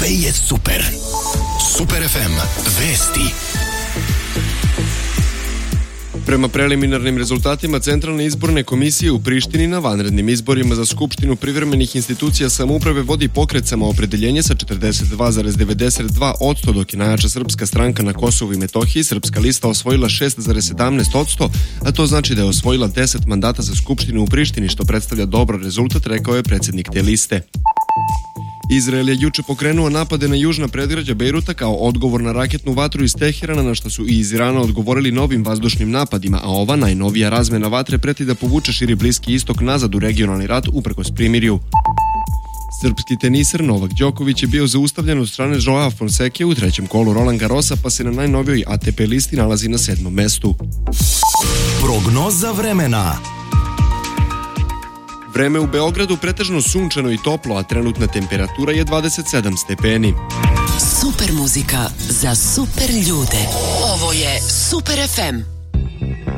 Sve je super. Super FM. Vesti. Prema preliminarnim rezultatima Centralne izborne komisije u Prištini na vanrednim izborima za Skupštinu privremenih institucija samouprave vodi pokret Samoopredeljenje sa 42,92%, dok je najjača srpska stranka na Kosovu i Metohiji, Srpska lista, osvojila 6,17%, a to znači da je osvojila 10 mandata za Skupštinu u Prištini, što predstavlja dobar rezultat, rekao je predsjednik te liste. Izrael je juče pokrenuo napade na južna predgrađa Bejruta kao odgovor na raketnu vatru iz Teherana, na što su i iz Irana odgovorili novim vazdušnim napadima, a ova najnovija razmena vatre preti da povuče širi Bliski istok nazad u regionalni rat uprkos primirju. Srpski teniser Novak Đoković je bio zaustavljen od strane Joao Fonseke u trećem kolu Roland Garrosa, pa se na najnovijoj ATP listi nalazi na 7. mestu. Prognoza vremena. Vreme u Beogradu pretežno sunčano i toplo, a trenutna temperatura je 27 stepeni. Super muzika za super ljude. Ovo je Super FM.